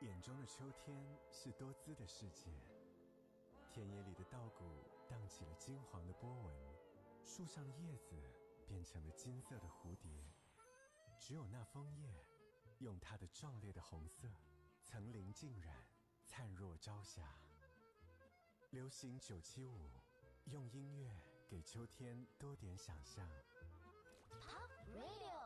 眼中的秋天是多姿的世界，田野里的稻谷荡起了金黄的波纹，树上的叶子变成了金色的蝴蝶，只有那枫叶用它的壮烈的红色层林尽染，灿若朝霞。流行975，用音乐给秋天多点想象。 Pop Radio。